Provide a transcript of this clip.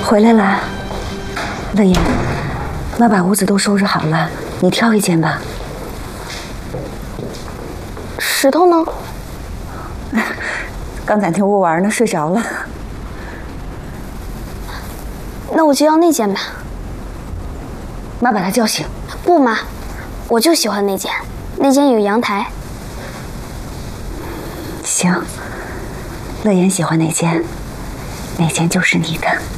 回来了，乐言，妈把屋子都收拾好了，你挑一件吧。 石头呢？ 刚在那屋玩呢，睡着了。 那我就要那件吧。 妈把他叫醒。 不，妈，我就喜欢那件，那件有阳台。 行，乐言喜欢哪件，哪件就是你的。